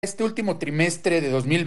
Este último trimestre de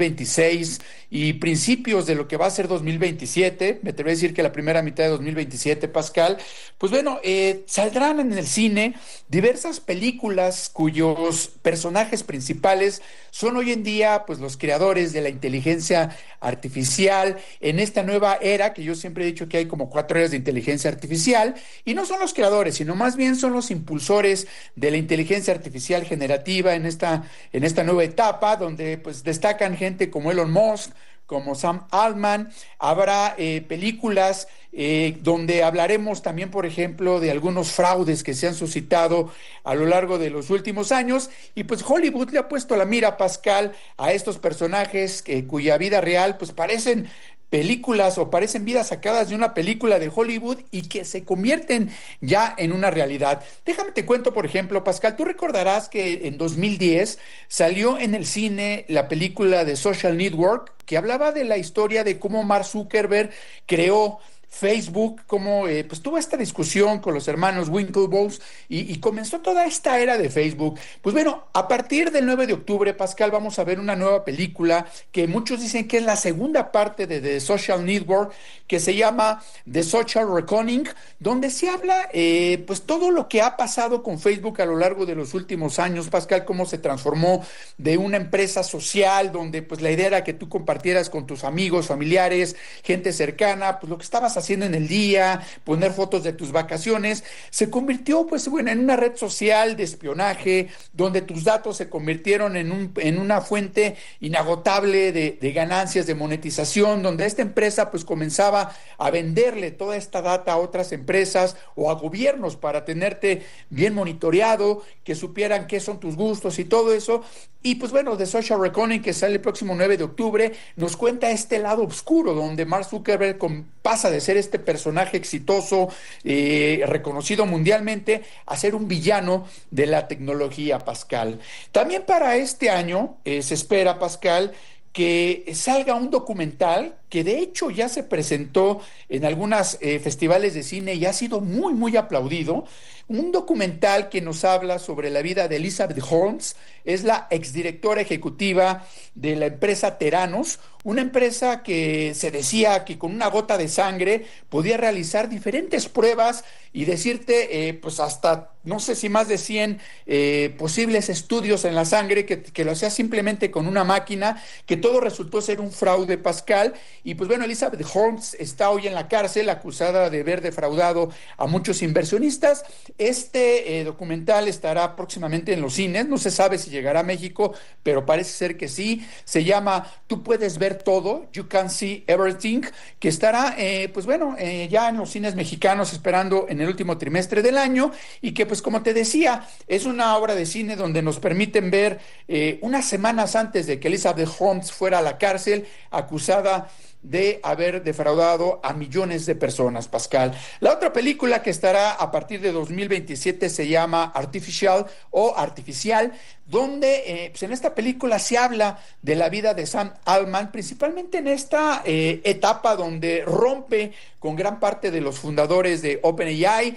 2026 y principios de lo que va a ser 2027, me atrevo a decir que la primera mitad de 2027, Pascal, pues bueno, saldrán en el cine diversas películas cuyos personajes principales son hoy en día pues los creadores de la inteligencia artificial en esta nueva era que yo siempre he dicho que hay como cuatro eras de inteligencia artificial y no son los creadores, sino más bien son los impulsores de la inteligencia artificial generativa en esta nueva etapa, donde pues destacan gente como Elon Musk, como Sam Altman. Habrá películas donde hablaremos también, por ejemplo, de algunos fraudes que se han suscitado a lo largo de los últimos años. Y pues Hollywood le ha puesto la mira, Pascal, a estos personajes cuya vida real pues parecen películas o parecen vidas sacadas de una película de Hollywood y que se convierten ya en una realidad. Déjame te cuento, por ejemplo, Pascal, tú recordarás que en 2010 salió en el cine la película de Social Network que hablaba de la historia de cómo Mark Zuckerberg creó Facebook, cómo pues tuvo esta discusión con los hermanos Winklevoss y comenzó toda esta era de Facebook. Pues bueno, a partir del 9 de octubre, Pascal, vamos a ver una nueva película que muchos dicen que es la segunda parte de The Social Network, que se llama The Social Reckoning, donde se habla pues todo lo que ha pasado con Facebook a lo largo de los últimos años, Pascal, cómo se transformó de una empresa social donde pues la idea era que tú compartieras con tus amigos, familiares, gente cercana, pues lo que estabas haciendo en el día, poner fotos de tus vacaciones, se convirtió pues bueno en una red social de espionaje, donde tus datos se convirtieron en una fuente inagotable de ganancias, de monetización, donde esta empresa pues comenzaba a venderle toda esta data a otras empresas o a gobiernos para tenerte bien monitoreado, que supieran qué son tus gustos y todo eso. Y pues bueno, The Social Reckoning, que sale el próximo 9 de octubre, nos cuenta este lado oscuro, donde Mark Zuckerberg pasa de ser este personaje exitoso, reconocido mundialmente, a ser un villano de la tecnología, Pascal. También para este año se espera, Pascal, que salga un documental que de hecho ya se presentó en algunos festivales de cine y ha sido muy, muy aplaudido. Un documental que nos habla sobre la vida de Elizabeth Holmes, es la exdirectora ejecutiva de la empresa Theranos, una empresa que se decía que con una gota de sangre podía realizar diferentes pruebas y decirte, pues hasta, no sé si más de 100 posibles estudios en la sangre, que lo hacía simplemente con una máquina, que todo resultó ser un fraude, Pascal. Y pues bueno, Elizabeth Holmes está hoy en la cárcel acusada de haber defraudado a muchos inversionistas. Este documental estará próximamente en los cines, no se sabe si llegará a México, pero parece ser que sí. Se llama Tú puedes ver todo, You Can See Everything, que estará, pues bueno, ya en los cines mexicanos esperando en el último trimestre del año y que pues como te decía, es una obra de cine donde nos permiten ver unas semanas antes de que Elizabeth Holmes fuera a la cárcel acusada de haber defraudado a millones de personas, Pascal. La otra película que estará a partir de 2027 se llama Artificial o Artificial, donde pues en esta película se habla de la vida de Sam Altman, principalmente en esta etapa donde rompe con gran parte de los fundadores de OpenAI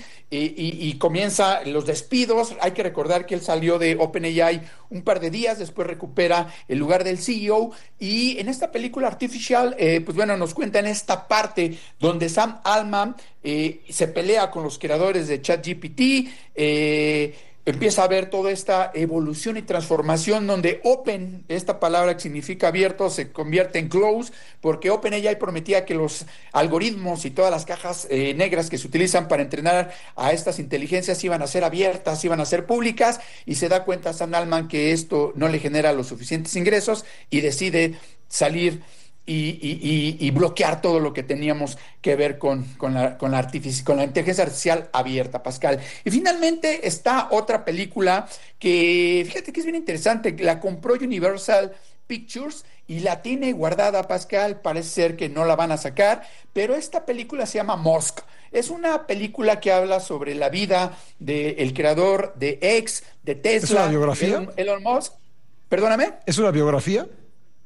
y comienza los despidos. Hay que recordar que él salió de OpenAI un par de días, después recupera el lugar del CEO y en esta película Artificial, pues bueno, nos cuentan esta parte donde Sam Altman se pelea con los creadores de ChatGPT, empieza a ver toda esta evolución y transformación donde open, esta palabra que significa abierto, se convierte en close, porque OpenAI prometía que los algoritmos y todas las cajas negras que se utilizan para entrenar a estas inteligencias iban a ser abiertas, iban a ser públicas, y se da cuenta Sam Altman que esto no le genera los suficientes ingresos y decide salir y bloquear todo lo que teníamos que ver con la inteligencia artificial abierta, Pascal. Y finalmente está otra película que, fíjate que es bien interesante, la compró Universal Pictures y la tiene guardada, Pascal, parece ser que no la van a sacar, pero esta película se llama Musk. Es una película que habla sobre la vida del creador de X, de ¿Es una Tesla, biografía? Elon Musk. Perdóname. ¿Es una biografía?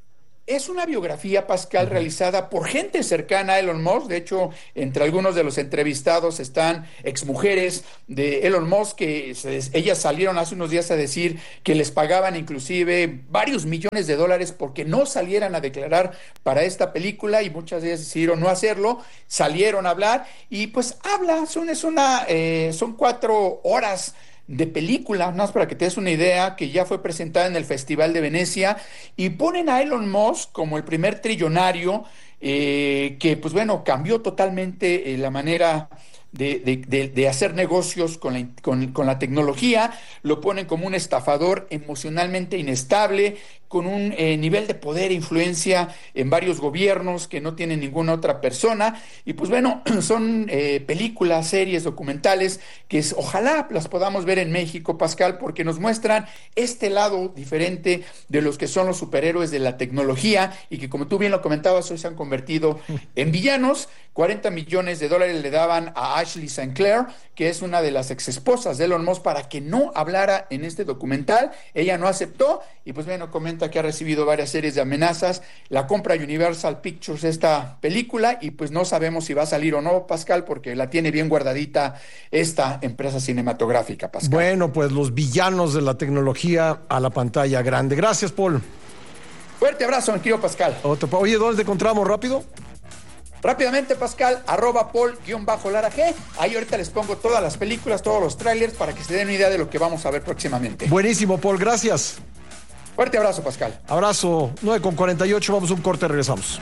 es una biografía, Pascal, realizada por gente cercana a Elon Musk. De hecho, entre algunos de los entrevistados están exmujeres de Elon Musk, que ellas salieron hace unos días a decir que les pagaban inclusive varios millones de dólares porque no salieran a declarar para esta película, y muchas de ellas decidieron no hacerlo, salieron a hablar y pues son 4 horas de película, nada más para que te des una idea, que ya fue presentada en el Festival de Venecia, y ponen a Elon Musk como el primer trillonario que, pues bueno, cambió totalmente la manera de hacer negocios con la tecnología. Lo ponen como un estafador emocionalmente inestable, con un nivel de poder e influencia en varios gobiernos que no tiene ninguna otra persona. Y pues bueno, son películas, series, documentales que ojalá las podamos ver en México, Pascal, porque nos muestran este lado diferente de los que son los superhéroes de la tecnología, y que, como tú bien lo comentabas, hoy se han convertido en villanos. 40 millones de dólares le daban a Ashley Sinclair, que es una de las exesposas de Elon Musk, para que no hablara en este documental. Ella no aceptó, y pues bueno, comenta que ha recibido varias series de amenazas. La compra Universal Pictures esta película, y pues no sabemos si va a salir o no, Pascal, porque la tiene bien guardadita esta empresa cinematográfica, Pascal. Bueno, pues los villanos de la tecnología a la pantalla grande. Gracias, Paul. Fuerte abrazo, mi querido Pascal. Oye, ¿dónde te encontramos rápido? Rápidamente, Pascal, @Paul_Lara G. Ahí ahorita les pongo todas las películas, todos los trailers, para que se den una idea de lo que vamos a ver próximamente. Buenísimo, Paul, gracias. Fuerte abrazo, Pascal. Abrazo. 9:48, vamos a un corte, regresamos.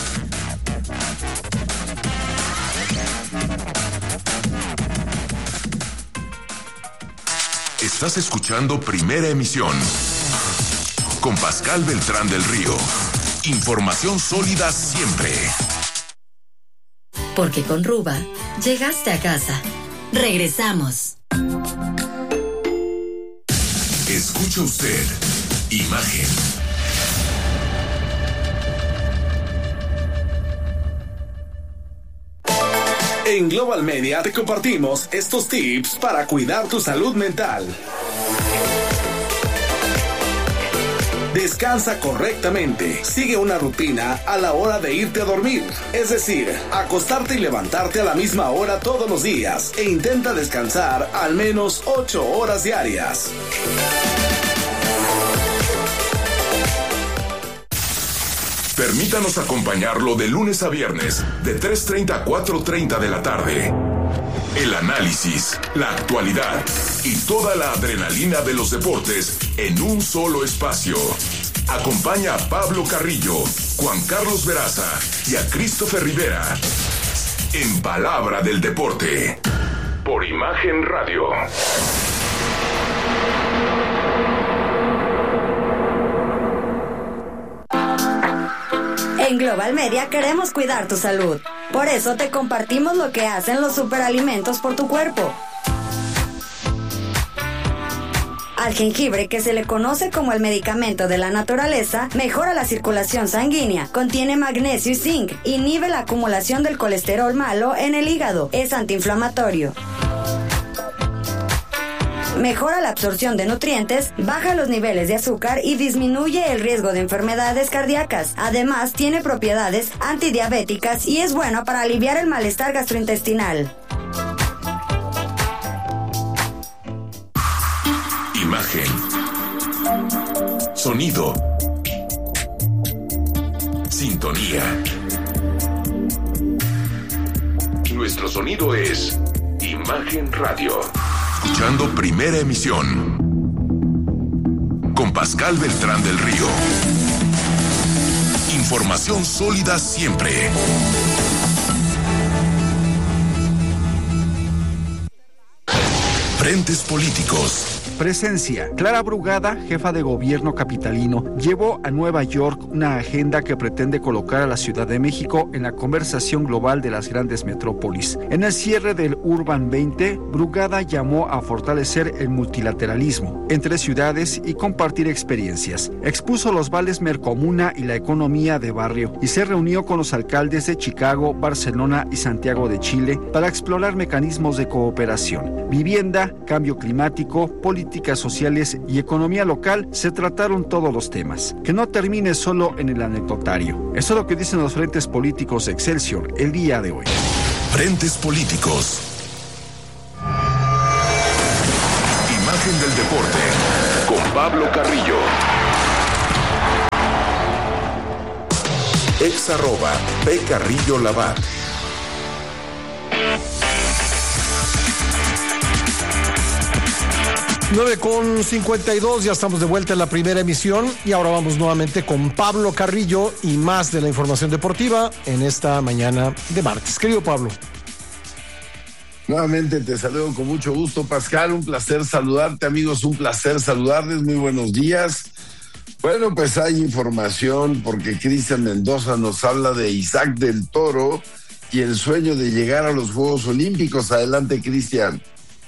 Estás escuchando Primera Emisión con Pascal Beltrán del Río. Información sólida siempre. Porque con Ruba llegaste a casa. Regresamos. Escucha usted Imagen. En Global Media te compartimos estos tips para cuidar tu salud mental. Descansa correctamente. Sigue una rutina a la hora de irte a dormir. Es decir, acostarte y levantarte a la misma hora todos los días. E intenta descansar al menos 8 horas diarias. Permítanos acompañarlo de lunes a viernes, de 3:30 a 4:30 de la tarde. El análisis, la actualidad y toda la adrenalina de los deportes en un solo espacio. Acompaña a Pablo Carrillo, Juan Carlos Veraza y a Christopher Rivera en Palabra del Deporte por Imagen Radio. En Global Media queremos cuidar tu salud. Por eso te compartimos lo que hacen los superalimentos por tu cuerpo. Al jengibre, que se le conoce como el medicamento de la naturaleza, mejora la circulación sanguínea, contiene magnesio y zinc, inhibe la acumulación del colesterol malo en el hígado, es antiinflamatorio. Mejora la absorción de nutrientes, baja los niveles de azúcar y disminuye el riesgo de enfermedades cardíacas. Además, tiene propiedades antidiabéticas y es bueno para aliviar el malestar gastrointestinal. Imagen. Sonido. Sintonía. Nuestro sonido es Imagen Radio. Escuchando Primera Emisión con Pascal Beltrán del Río. Información sólida siempre. Frentes políticos. Presencia. Clara Brugada, jefa de gobierno capitalino, llevó a Nueva York una agenda que pretende colocar a la Ciudad de México en la conversación global de las grandes metrópolis. En el cierre del Urban 20, Brugada llamó a fortalecer el multilateralismo entre ciudades y compartir experiencias. Expuso los vales Mercomuna y la economía de barrio y se reunió con los alcaldes de Chicago, Barcelona y Santiago de Chile para explorar mecanismos de cooperación, vivienda, cambio climático, política políticas sociales y economía local se trataron todos los temas. Que no termine solo en el anecdotario. Eso es lo que dicen los frentes políticos de Excelsior el día de hoy. Frentes políticos. Imagen del deporte con Pablo Carrillo. @PCarrilloLabat. 9:52, ya estamos de vuelta en la primera emisión y ahora vamos nuevamente con Pablo Carrillo y más de la información deportiva en esta mañana de martes. Querido Pablo. Nuevamente te saludo con mucho gusto, Pascal, un placer saludarte, amigos, un placer saludarles, muy buenos días. Bueno, pues hay información porque Cristian Mendoza nos habla de Isaac del Toro y el sueño de llegar a los Juegos Olímpicos. Adelante, Cristian.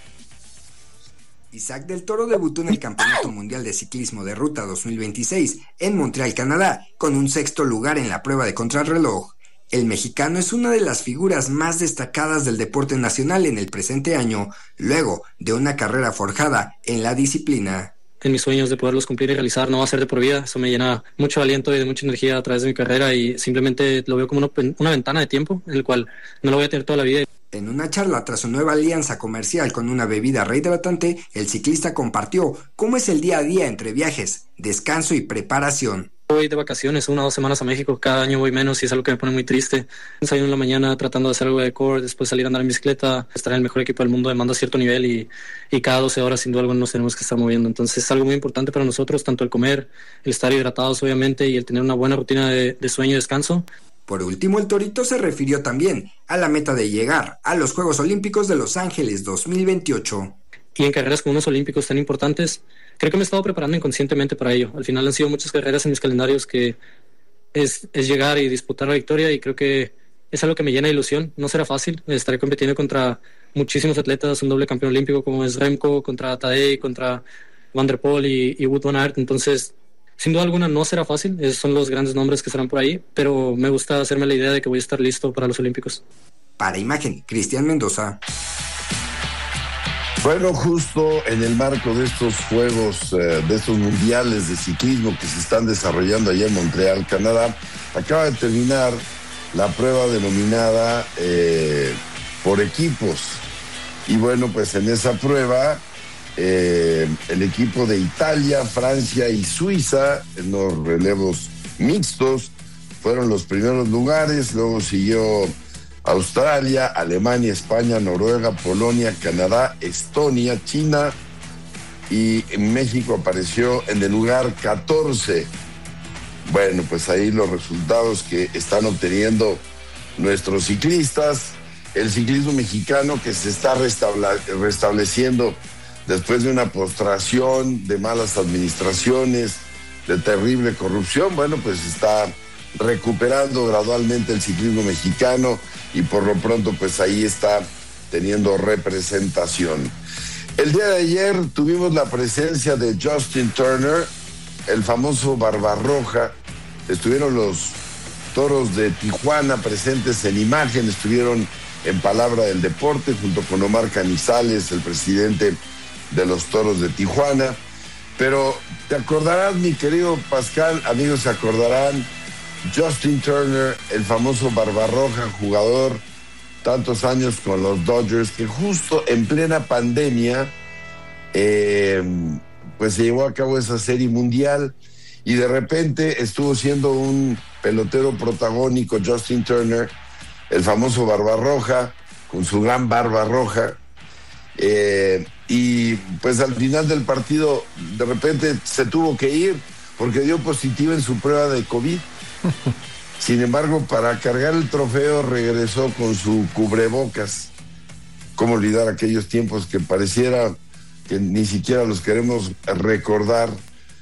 Isaac del Toro debutó en el Campeonato Mundial de Ciclismo de Ruta 2026 en Montreal, Canadá, con un 6º lugar en la prueba de contrarreloj. El mexicano es una de las figuras más destacadas del deporte nacional en el presente año, luego de una carrera forjada en la disciplina. En mis sueños de poderlos cumplir y realizar no va a ser de por vida. Eso me llena mucho aliento y de mucha energía a través de mi carrera y simplemente lo veo como una ventana de tiempo en el cual no lo voy a tener toda la vida. En una charla tras su nueva alianza comercial con una bebida rehidratante, el ciclista compartió cómo es el día a día entre viajes, descanso y preparación. Voy de vacaciones 1 o 2 semanas a México, cada año voy menos y es algo que me pone muy triste. Desayuno en la mañana tratando de hacer algo de core, después salir a andar en bicicleta. Estar en el mejor equipo del mundo demanda cierto nivel y cada 12 horas sin duda alguna nos tenemos que estar moviendo. Entonces es algo muy importante para nosotros, tanto el comer, el estar hidratados obviamente y el tener una buena rutina de sueño y descanso. Por último, el Torito se refirió también a la meta de llegar a los Juegos Olímpicos de Los Ángeles 2028. Y en carreras como unos olímpicos tan importantes, creo que me he estado preparando inconscientemente para ello. Al final han sido muchas carreras en mis calendarios que es llegar y disputar la victoria y creo que es algo que me llena de ilusión. No será fácil, estaré compitiendo contra muchísimos atletas, un doble campeón olímpico como es Remco, contra Tadej, contra Van der Poel y Wout van Aert. Entonces, sin duda alguna no será fácil, esos son los grandes nombres que estarán por ahí, pero me gusta hacerme la idea de que voy a estar listo para los Olímpicos. Para Imagen, Cristian Mendoza. Bueno, justo en el marco de estos juegos, de estos mundiales de ciclismo que se están desarrollando allá en Montreal, Canadá, acaba de terminar la prueba denominada por equipos. Y bueno, pues en esa prueba, el equipo de Italia, Francia y Suiza, en los relevos mixtos, fueron los primeros lugares, luego siguió Australia, Alemania, España, Noruega, Polonia, Canadá, Estonia, China y México apareció en el lugar 14. Bueno, pues ahí los resultados que están obteniendo nuestros ciclistas, el ciclismo mexicano que se está restableciendo después de una postración, de malas administraciones, de terrible corrupción. Bueno, pues está recuperando gradualmente el ciclismo mexicano y por lo pronto pues ahí está teniendo representación. El día de ayer tuvimos la presencia de Justin Turner, el famoso Barbarroja. Estuvieron los Toros de Tijuana presentes en imagen, estuvieron en Palabra del Deporte junto con Omar Canizales, el presidente de los Toros de Tijuana. Pero te acordarás, mi querido Pascal, amigos se acordarán, Justin Turner, el famoso Barbarroja, jugador tantos años con los Dodgers, que justo en plena pandemia pues se llevó a cabo esa serie mundial y de repente estuvo siendo un pelotero protagónico Justin Turner, el famoso Barbarroja, con su gran barba roja, y pues al final del partido de repente se tuvo que ir porque dio positivo en su prueba de COVID. Sin embargo, para cargar el trofeo regresó con su cubrebocas. ¿Cómo olvidar aquellos tiempos que pareciera que ni siquiera los queremos recordar?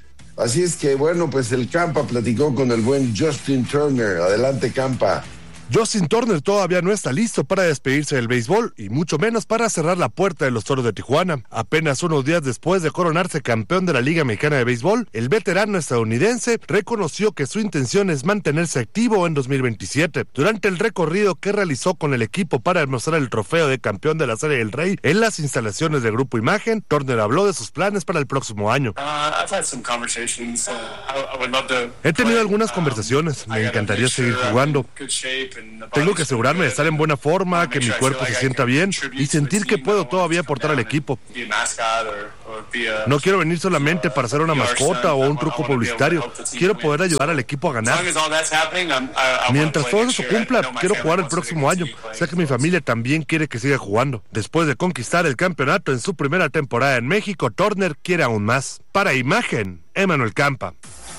Así es que, bueno, pues el Campa platicó con el buen Justin Turner. Adelante, Campa. Justin Turner todavía no está listo para despedirse del béisbol y mucho menos para cerrar la puerta de los Toros de Tijuana. Apenas unos días después de coronarse campeón de la Liga Mexicana de Béisbol, el veterano estadounidense reconoció que su intención es mantenerse activo en 2027. Durante el recorrido que realizó con el equipo para demostrar el trofeo de campeón de la Serie del Rey en las instalaciones del Grupo Imagen, Turner habló de sus planes para el próximo año. He tenido algunas conversaciones, me encantaría seguir jugando. Tengo que asegurarme de estar en buena forma, que mi cuerpo se sienta bien y sentir que puedo todavía aportar al equipo. No quiero venir solamente para ser una mascota o un truco publicitario. Quiero poder ayudar al equipo a ganar. Mientras todo eso cumpla, quiero jugar el próximo año. Sé que mi familia también quiere que siga jugando. Después de conquistar el campeonato en su primera temporada en México, Turner quiere aún más. Para Imagen, Emanuel Campa.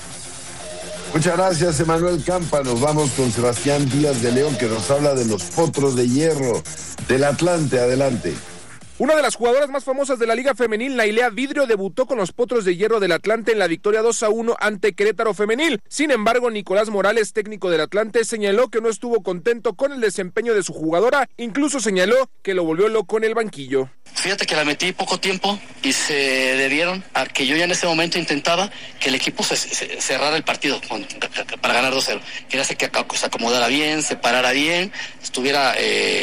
Muchas gracias, Emanuel Campa. Nos vamos con Sebastián Díaz de León, que nos habla de los Potros de Hierro del Atlante. Adelante. Una de las jugadoras más famosas de la Liga Femenil, Nailea Vidrio, debutó con los Potros de Hierro del Atlante en la victoria 2-1 ante Querétaro Femenil. Sin embargo, Nicolás Morales, técnico del Atlante, señaló que no estuvo contento con el desempeño de su jugadora, incluso señaló que lo volvió loco en el banquillo. Fíjate que la metí poco tiempo y se debieron a que yo ya en ese momento intentaba que el equipo se cerrara el partido para ganar 2-0. Quería que se acomodara bien, se parara bien, estuviera...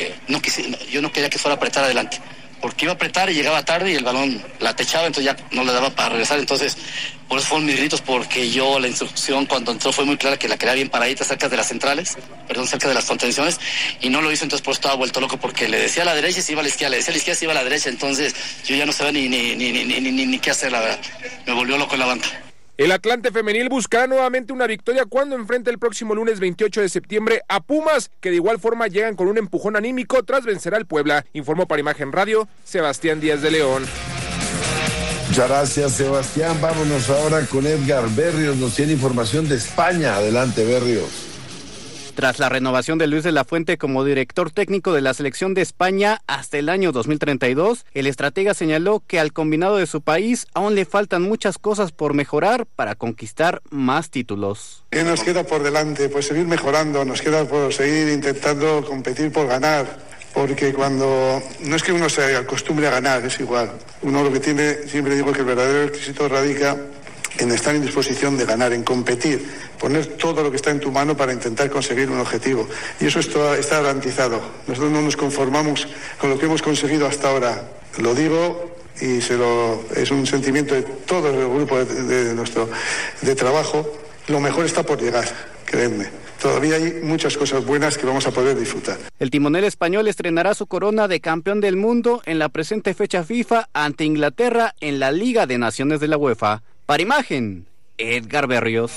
yo no quería que fuera a apretar adelante, porque iba a apretar y llegaba tarde y el balón la techaba, entonces ya no le daba para regresar. Entonces, por eso fueron mis gritos, porque yo la instrucción cuando entró fue muy clara que la quería bien paradita cerca de las centrales, cerca de las contenciones, y no lo hizo, entonces por eso estaba vuelto loco, porque le decía a la derecha y se iba a la izquierda, le decía a la izquierda y se iba a la derecha, entonces yo ya no sabía ni qué hacer, la verdad. Me volvió loco en la banca. El Atlante Femenil buscará nuevamente una victoria cuando enfrente el próximo lunes 28 de septiembre a Pumas, que de igual forma llegan con un empujón anímico tras vencer al Puebla. Informó para Imagen Radio, Sebastián Díaz de León. Muchas gracias, Sebastián. Vámonos ahora con Edgar Berrios. Nos tiene información de España. Adelante, Berrios. Tras la renovación de Luis de la Fuente como director técnico de la selección de España hasta el año 2032, el estratega señaló que al combinado de su país aún le faltan muchas cosas por mejorar para conquistar más títulos. ¿Qué nos queda por delante? Pues seguir mejorando, nos queda por seguir intentando competir por ganar, porque cuando no es que uno se acostumbre a ganar, es igual. Uno lo que tiene, siempre digo que el verdadero éxito radica en estar en disposición de ganar, en competir, poner todo lo que está en tu mano para intentar conseguir un objetivo. Y eso está garantizado. Nosotros no nos conformamos con lo que hemos conseguido hasta ahora. Lo digo y es un sentimiento de todo el grupo de trabajo. Lo mejor está por llegar, créanme. Todavía hay muchas cosas buenas que vamos a poder disfrutar. El timonel español estrenará su corona de campeón del mundo en la presente fecha FIFA ante Inglaterra en la Liga de Naciones de la UEFA. Para Imagen, Edgar Berrios.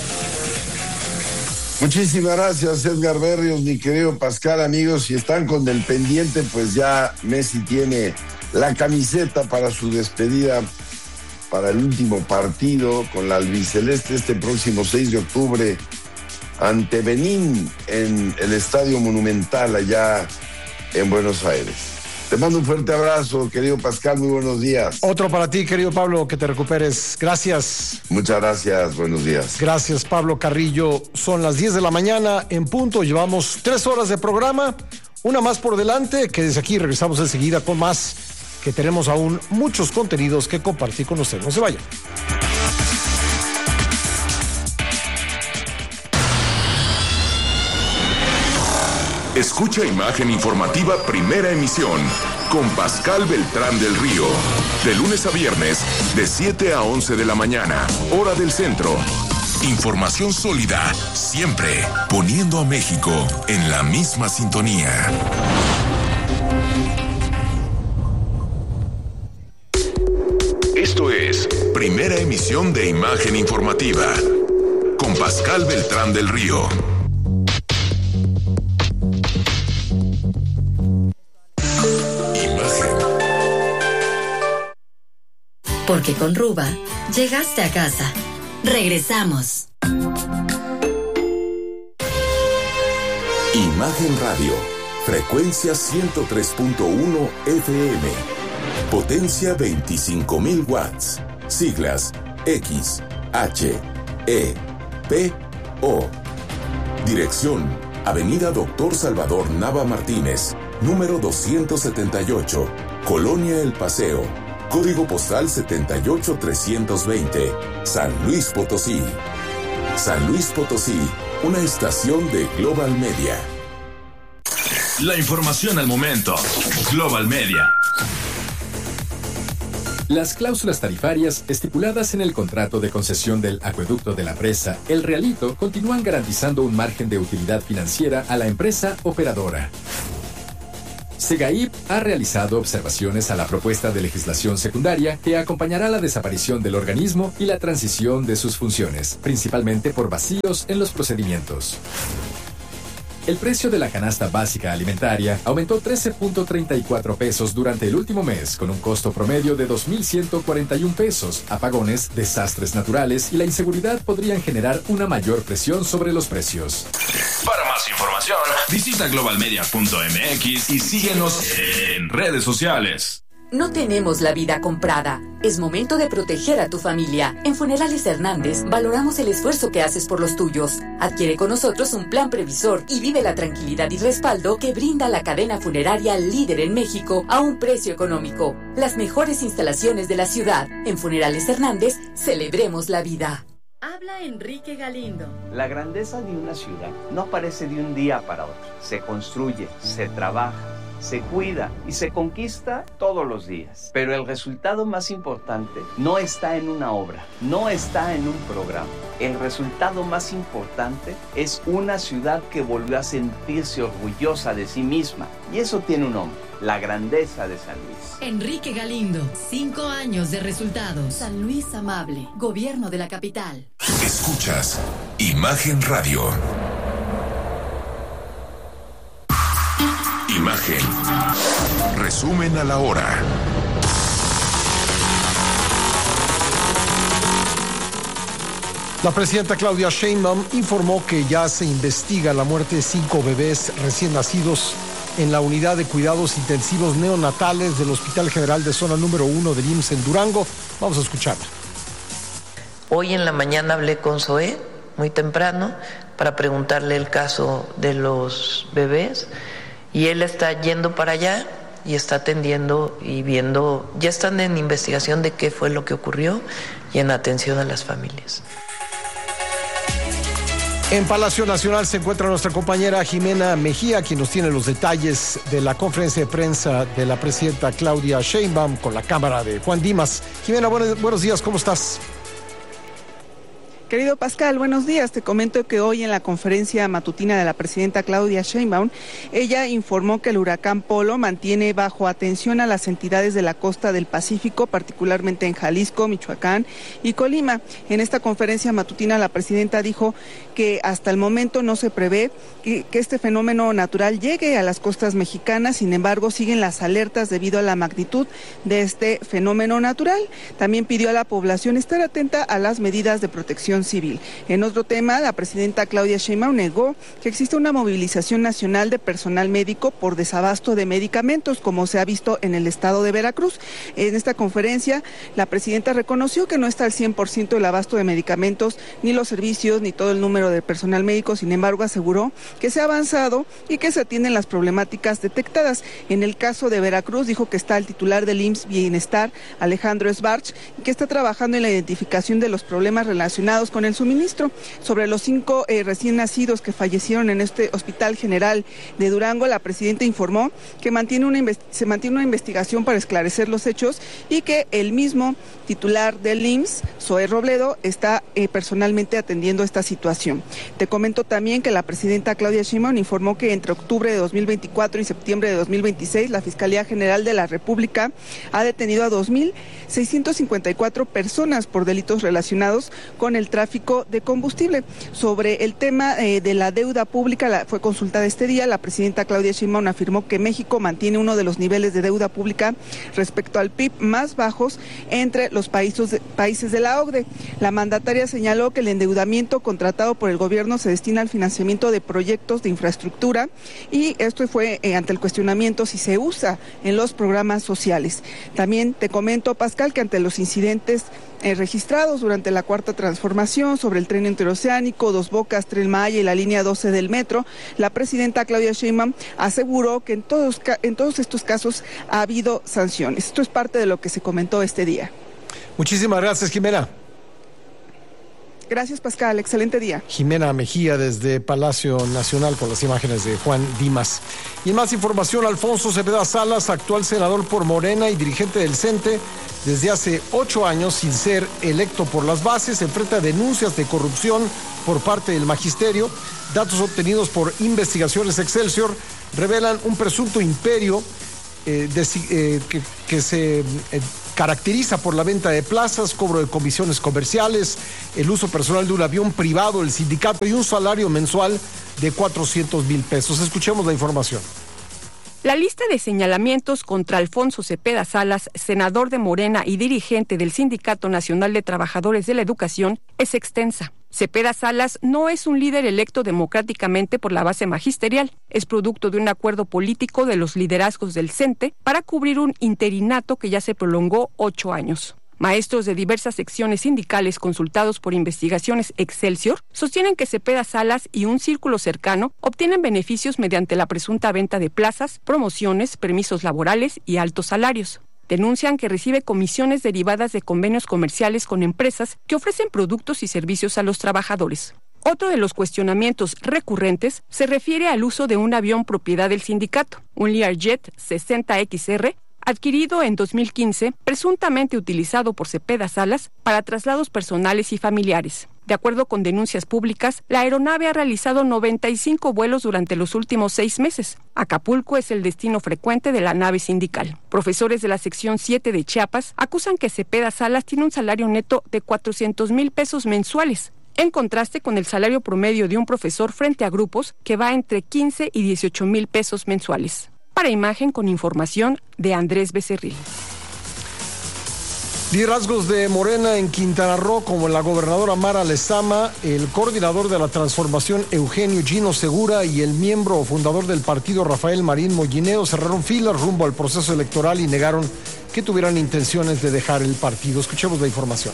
Muchísimas gracias, Edgar Berrios, mi querido Pascal. Amigos, si están con el pendiente, pues ya Messi tiene la camiseta para su despedida para el último partido con la albiceleste este próximo 6 de octubre ante Benín en el Estadio Monumental allá en Buenos Aires. Te mando un fuerte abrazo, querido Pascal, muy buenos días. Otro para ti, querido Pablo, que te recuperes. Gracias. Muchas gracias, buenos días. Gracias, Pablo Carrillo. Son las 10 de la mañana en punto, llevamos 3 horas de programa, una más por delante, que desde aquí regresamos enseguida con más, que tenemos aún muchos contenidos que compartir con ustedes. No se vayan. Escucha Imagen Informativa Primera Emisión con Pascal Beltrán del Río. De lunes a viernes, de 7 a 11 de la mañana, hora del centro. Información sólida, siempre poniendo a México en la misma sintonía. Esto es Primera Emisión de Imagen Informativa con Pascal Beltrán del Río. Porque con Ruba llegaste a casa. Regresamos. Imagen Radio, frecuencia 103.1 FM, potencia 25,000 watts, siglas X, H, E, P, O, dirección Avenida Dr. Salvador Nava Martínez, número 278, Colonia El Paseo, código postal 78320, San Luis Potosí. San Luis Potosí, una estación de Global Media. La información al momento. Global Media. Las cláusulas tarifarias estipuladas en el contrato de concesión del acueducto de la presa El Realito continúan garantizando un margen de utilidad financiera a la empresa operadora. SEGAIP ha realizado observaciones a la propuesta de legislación secundaria que acompañará la desaparición del organismo y la transición de sus funciones, principalmente por vacíos en los procedimientos. El precio de la canasta básica alimentaria aumentó 13.34 pesos durante el último mes, con un costo promedio de 2.141 pesos. Apagones, desastres naturales y la inseguridad podrían generar una mayor presión sobre los precios. Para más información, visita globalmedia.mx y síguenos en redes sociales. No tenemos la vida comprada. Es momento de proteger a tu familia. En Funerales Hernández valoramos el esfuerzo que haces por los tuyos. Adquiere con nosotros un plan previsor y vive la tranquilidad y respaldo que brinda la cadena funeraria líder en México a un precio económico. Las mejores instalaciones de la ciudad. En Funerales Hernández, celebremos la vida. Habla Enrique Galindo. La grandeza de una ciudad no aparece de un día para otro. Se construye, se trabaja, se cuida y se conquista todos los días. Pero el resultado más importante no está en una obra, no está en un programa. El resultado más importante es una ciudad que volvió a sentirse orgullosa de sí misma. Y eso tiene un nombre: la grandeza de San Luis. Enrique Galindo, 5 años de resultados. San Luis amable, gobierno de la capital. Escuchas Imagen Radio. Imagen. Resumen a la hora. La presidenta Claudia Sheinbaum informó que ya se investiga la muerte de 5 bebés recién nacidos en la unidad de cuidados intensivos neonatales del Hospital General de Zona número 1 del IMSS en Durango. Vamos a escucharla. Hoy en la mañana hablé con Zoé muy temprano para preguntarle el caso de los bebés y él está yendo para allá y está atendiendo y viendo, ya están en investigación de qué fue lo que ocurrió y en atención a las familias. En Palacio Nacional se encuentra nuestra compañera Jimena Mejía, quien nos tiene los detalles de la conferencia de prensa de la presidenta Claudia Sheinbaum con la cámara de Juan Dimas. Jimena, buenos días, ¿cómo estás? Querido Pascal, buenos días. Te comento que hoy en la conferencia matutina de la presidenta Claudia Sheinbaum, ella informó que el huracán Polo mantiene bajo atención a las entidades de la costa del Pacífico, particularmente en Jalisco, Michoacán y Colima. En esta conferencia matutina la presidenta dijo que hasta el momento no se prevé que este fenómeno natural llegue a las costas mexicanas, sin embargo siguen las alertas debido a la magnitud de este fenómeno natural. También pidió a la población estar atenta a las medidas de protección civil. En otro tema, la presidenta Claudia Sheinbaum negó que existe una movilización nacional de personal médico por desabasto de medicamentos, como se ha visto en el estado de Veracruz. En esta conferencia, la presidenta reconoció que no está al 100% el abasto de medicamentos, ni los servicios, ni todo el número de personal médico. Sin embargo, aseguró que se ha avanzado y que se atienden las problemáticas detectadas. En el caso de Veracruz, dijo que está el titular del IMSS Bienestar, Alejandro Sbarch, y que está trabajando en la identificación de los problemas relacionados con el suministro. Sobre los 5 recién nacidos que fallecieron en este Hospital General de Durango, la presidenta informó que se mantiene una investigación para esclarecer los hechos y que el mismo titular del IMSS, Zoé Robledo, está personalmente atendiendo esta situación. Te comento también que la presidenta Claudia Sheinbaum informó que entre octubre de 2024 y septiembre de 2026, la Fiscalía General de la República ha detenido a 2.654 personas por delitos relacionados con el tráfico de combustible. Sobre el tema de la deuda pública, fue consultada este día. La presidenta Claudia Sheinbaum afirmó que México mantiene uno de los niveles de deuda pública respecto al PIB más bajos entre los países de la OCDE. La mandataria señaló que el endeudamiento contratado por el gobierno se destina al financiamiento de proyectos de infraestructura y esto fue ante el cuestionamiento si se usa en los programas sociales. También te comento, Pascal, que ante los incidentes registrados durante la Cuarta Transformación, información sobre el tren interoceánico, Dos Bocas, Tren Maya y la línea 12 del metro, la presidenta Claudia Sheinbaum aseguró que en todos estos casos ha habido sanciones. Esto es parte de lo que se comentó este día. Muchísimas gracias, Jimena. Gracias, Pascal. Excelente día. Jimena Mejía desde Palacio Nacional con las imágenes de Juan Dimas. Y en más información, Alfonso Cepeda Salas, actual senador por Morena y dirigente del CENTE, desde hace 8 años sin ser electo por las bases, enfrenta denuncias de corrupción por parte del magisterio. Datos obtenidos por Investigaciones Excelsior revelan un presunto imperio que se caracteriza por la venta de plazas, cobro de comisiones comerciales, el uso personal de un avión privado, el sindicato y un salario mensual de 400,000 pesos. Escuchemos la información. La lista de señalamientos contra Alfonso Cepeda Salas, senador de Morena y dirigente del Sindicato Nacional de Trabajadores de la Educación, es extensa. Cepeda Salas no es un líder electo democráticamente por la base magisterial. Es producto de un acuerdo político de los liderazgos del CENTE para cubrir un interinato que ya se prolongó 8 años. Maestros de diversas secciones sindicales consultados por Investigaciones Excelsior sostienen que Cepeda Salas y un círculo cercano obtienen beneficios mediante la presunta venta de plazas, promociones, permisos laborales y altos salarios. Denuncian que recibe comisiones derivadas de convenios comerciales con empresas que ofrecen productos y servicios a los trabajadores. Otro de los cuestionamientos recurrentes se refiere al uso de un avión propiedad del sindicato, un Learjet 60XR, adquirido en 2015, presuntamente utilizado por Cepeda Salas para traslados personales y familiares. De acuerdo con denuncias públicas, la aeronave ha realizado 95 vuelos durante los últimos 6 meses. Acapulco es el destino frecuente de la nave sindical. Profesores de la sección 7 de Chiapas acusan que Cepeda Salas tiene un salario neto de 400,000 pesos mensuales, en contraste con el salario promedio de un profesor frente a grupos que va entre 15 y 18,000 pesos mensuales. Para Imagen, con información de Andrés Becerril. Liderazgos de Morena en Quintana Roo, como la gobernadora Mara Lezama, el coordinador de la transformación Eugenio Gino Segura y el miembro fundador del partido Rafael Marín Mollineo cerraron filas rumbo al proceso electoral y negaron que tuvieran intenciones de dejar el partido. Escuchemos la información.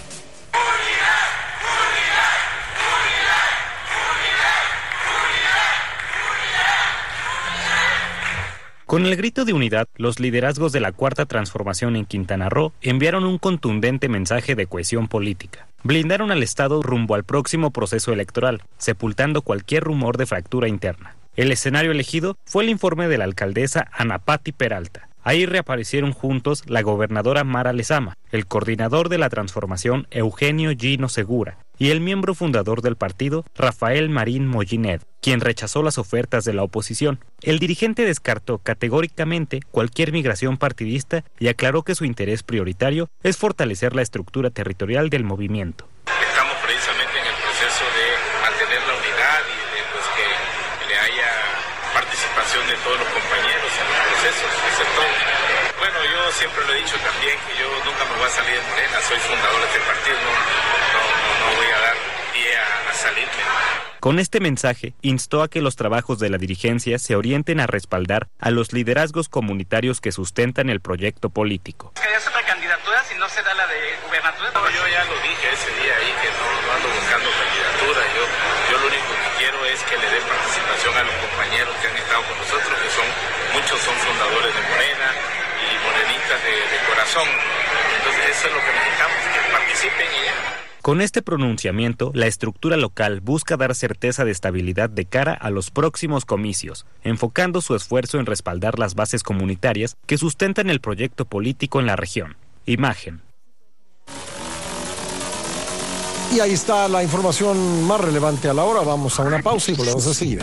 Con el grito de unidad, los liderazgos de la Cuarta Transformación en Quintana Roo enviaron un contundente mensaje de cohesión política. Blindaron al Estado rumbo al próximo proceso electoral, sepultando cualquier rumor de fractura interna. El escenario elegido fue el informe de la alcaldesa Ana Patti Peralta. Ahí reaparecieron juntos la gobernadora Mara Lezama, el coordinador de la transformación Eugenio Gino Segura y el miembro fundador del partido Rafael Marín Mollinet, quien rechazó las ofertas de la oposición. El dirigente descartó categóricamente cualquier migración partidista y aclaró que su interés prioritario es fortalecer la estructura territorial del movimiento. Estamos precisamente en el proceso de mantener la unidad y de que le haya participación de todos los compañeros en los procesos, eso es todo. Bueno, yo siempre lo he dicho también que yo nunca me voy a salir de Morena, soy fundador de este partido, no voy a dar pie a salirme. Con este mensaje, instó a que los trabajos de la dirigencia se orienten a respaldar a los liderazgos comunitarios que sustentan el proyecto político. ¿Querías otra candidatura si no se da la de gubernatura? No, yo ya lo dije ese día ahí que no ando buscando candidatura. Yo lo único que quiero es que le dé participación a los compañeros que han estado con nosotros, que muchos son fundadores de Morena y morenistas de corazón. Entonces eso es lo que necesitamos, que participen y ya. Con este pronunciamiento, la estructura local busca dar certeza de estabilidad de cara a los próximos comicios, enfocando su esfuerzo en respaldar las bases comunitarias que sustentan el proyecto político en la región. Imagen. Y ahí está la información más relevante a la hora. Vamos a una pausa y volvemos enseguida.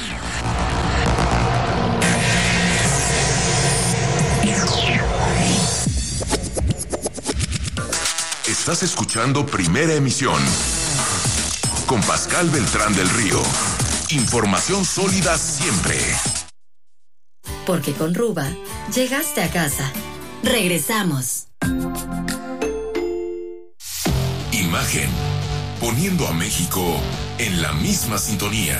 Estás escuchando Primera Emisión con Pascal Beltrán del Río. Información sólida siempre. Porque con Ruba llegaste a casa. Regresamos. Imagen. Poniendo a México en la misma sintonía.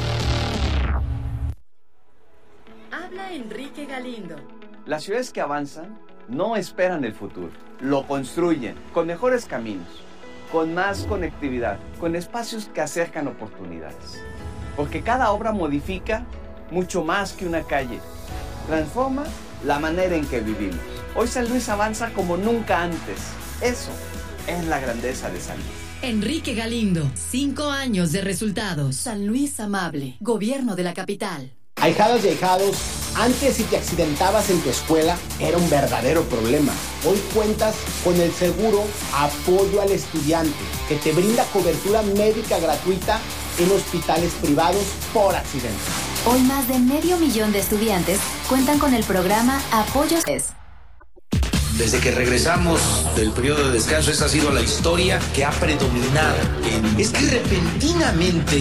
Habla Enrique Galindo. Las ciudades que avanzan no esperan el futuro, lo construyen con mejores caminos, con más conectividad, con espacios que acercan oportunidades. Porque cada obra modifica mucho más que una calle. Transforma la manera en que vivimos. Hoy San Luis avanza como nunca antes. Eso es la grandeza de San Luis. Enrique Galindo, 5 años de resultados. San Luis Amable, Gobierno de la Capital. Ahijadas y ahijados, antes si te accidentabas en tu escuela era un verdadero problema. Hoy cuentas con el seguro Apoyo al Estudiante, que te brinda cobertura médica gratuita en hospitales privados por accidente. Hoy más de 500,000 de estudiantes cuentan con el programa Apoyo. Desde que regresamos del periodo de descanso, esa ha sido la historia que ha predominado. Es que repentinamente